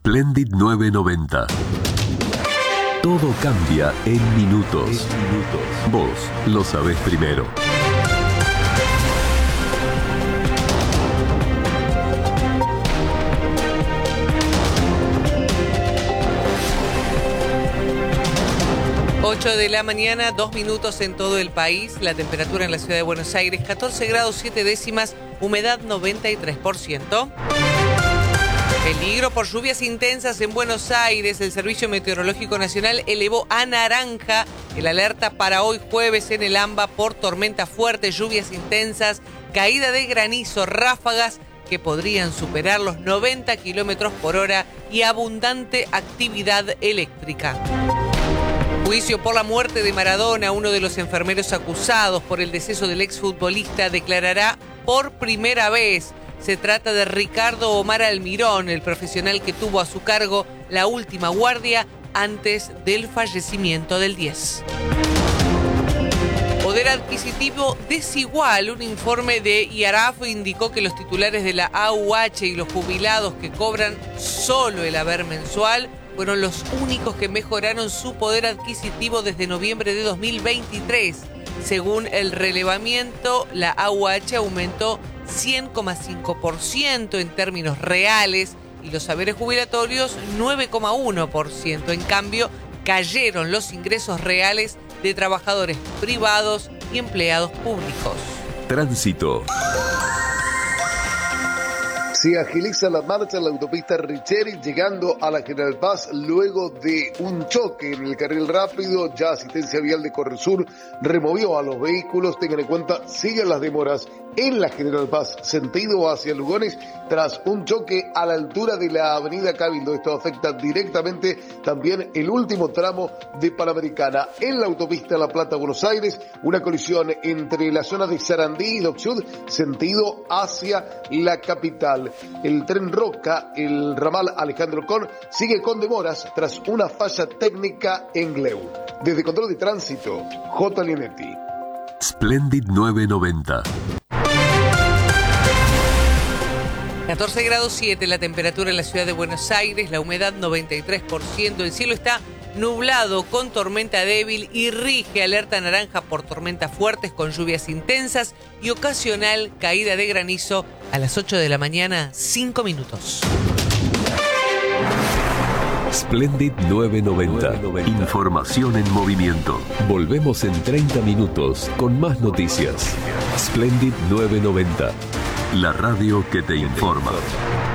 Splendid 990. Todo cambia en minutos. Vos lo sabés primero. Ocho de la mañana, 2 minutos en todo el país. La temperatura en la ciudad de Buenos Aires, 14 grados 7 décimas, humedad 93%. Peligro por lluvias intensas en Buenos Aires. El Servicio Meteorológico Nacional elevó a naranja el alerta para hoy jueves en el AMBA por tormenta fuerte, lluvias intensas, caída de granizo, ráfagas que podrían superar los 90 kilómetros por hora y abundante actividad eléctrica. Juicio por la muerte de Maradona. Uno de los enfermeros acusados por el deceso del exfutbolista declarará por primera vez. Se trata de Ricardo Omar Almirón, el profesional que tuvo a su cargo la última guardia antes del fallecimiento del 10. Poder adquisitivo desigual. Un informe de IARAF indicó que los titulares de la AUH y los jubilados que cobran solo el haber mensual fueron los únicos que mejoraron su poder adquisitivo desde noviembre de 2023. Según el relevamiento, la AUH aumentó 100,5% en términos reales y los haberes jubilatorios 9,1%. En cambio, cayeron los ingresos reales de trabajadores privados y empleados públicos. Tránsito. Se agiliza la marcha en la autopista Richeri llegando a la General Paz luego de un choque en el carril rápido. Ya Asistencia Vial de Corresur removió a los vehículos. Tengan en cuenta, siguen las demoras en la General Paz, sentido hacia Lugones, tras un choque a la altura de la avenida Cabildo. Esto afecta directamente también el último tramo de Panamericana. En la autopista La Plata-Buenos Aires, una colisión entre la zona de Sarandí y Dock Sud, sentido hacia la capital. El tren Roca, el ramal Alejandro Con, sigue con demoras tras una falla técnica en Gleu. Desde Control de Tránsito, J. Linetti. Splendid 990. 14 grados 7 la temperatura en la ciudad de Buenos Aires, la humedad 93%, el cielo está nublado con tormenta débil y rige alerta naranja por tormentas fuertes con lluvias intensas y ocasional caída de granizo a las 8 de la mañana, 5 minutos. Splendid 990. Información en movimiento. Volvemos en 30 minutos con más noticias. Splendid 990. La radio que te informa.